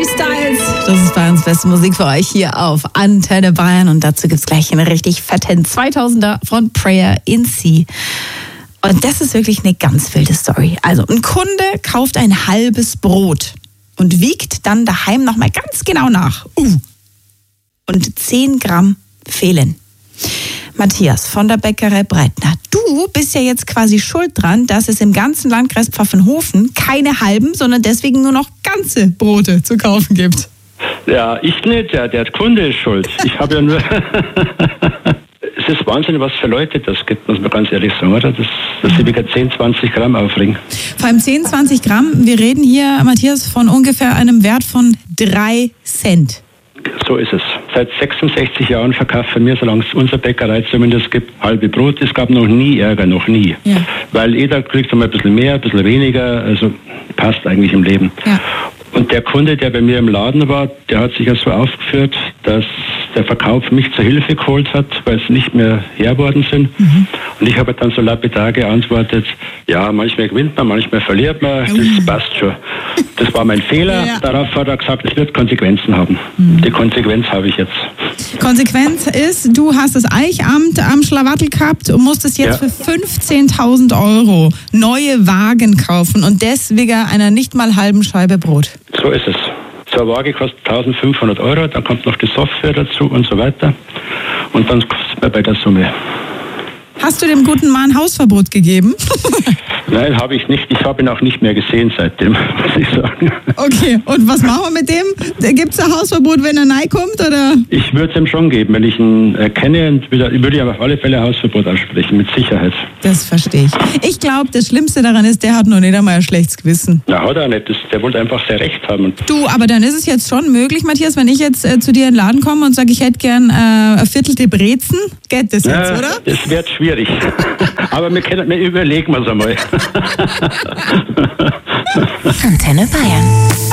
Styles. Das ist Bayerns beste Musik für euch hier auf Antenne Bayern. Und dazu gibt es gleich einen richtig fetten 2000er von Prayer in Sea. Und das ist wirklich eine ganz wilde Story. Also ein Kunde kauft ein halbes Brot und wiegt dann daheim nochmal ganz genau nach. Und 10 Gramm fehlen. Matthias von der Bäckerei Breitner, du bist ja jetzt quasi schuld dran, dass es im ganzen Landkreis Pfaffenhofen keine halben, sondern deswegen nur noch ganze Brote zu kaufen gibt. Ja, ich nicht, der Kunde ist schuld. Ich habe ja nur... Es ist Wahnsinn, was für Leute das gibt, muss man ganz ehrlich sagen, oder? Dass sie wieder 10, 20 Gramm aufregen. Vor allem 10, 20 Gramm, wir reden hier, Matthias, von ungefähr einem Wert von 3 Cent. So ist es. Seit 66 Jahren verkaufen wir, solange es unsere Bäckerei zumindest gibt, halbe Brot. Es gab noch nie Ärger, noch nie. Ja. Weil jeder kriegt einmal ein bisschen mehr, ein bisschen weniger, also passt eigentlich im Leben. Ja. Und der Kunde, der bei mir im Laden war, der hat sich ja so aufgeführt, dass der Verkauf mich zur Hilfe geholt hat, weil sie nicht mehr her worden sind. Und ich habe dann so lapidar geantwortet, ja, manchmal gewinnt man, manchmal verliert man, das passt schon. Das war mein Fehler. Ja. Darauf hat er gesagt, es wird Konsequenzen haben. Die Konsequenz habe ich jetzt. Konsequenz ist, du hast das Eichamt am Schlawattel gehabt und musstest jetzt für 15.000 € neue Wagen kaufen und deswegen einer nicht mal halben Scheibe Brot. So ist es. So eine Waage kostet 1.500 €, dann kommt noch die Software dazu und so weiter. Und dann sind wir bei der Summe. Hast du dem guten Mann Hausverbot gegeben? Nein, habe ich nicht. Ich habe ihn auch nicht mehr gesehen seitdem, muss ich sagen. Okay, und was machen wir mit dem? Gibt es ein Hausverbot, wenn er reinkommt, oder? Ich würde es ihm schon geben, wenn ich ihn kenne, und würde ich auf alle Fälle ein Hausverbot aussprechen, mit Sicherheit. Das verstehe ich. Ich glaube, das Schlimmste daran ist, der hat noch nicht einmal ein schlechtes Gewissen. Na, hat er nicht. Der wollte einfach sehr recht haben. Du, aber dann ist es jetzt schon möglich, Matthias, wenn ich jetzt zu dir in den Laden komme und sage, ich hätte gern eine viertelte Brezen, geht das jetzt, oder? Das wird schwierig. Aber wir überlegen es einmal. Antenne Bayern.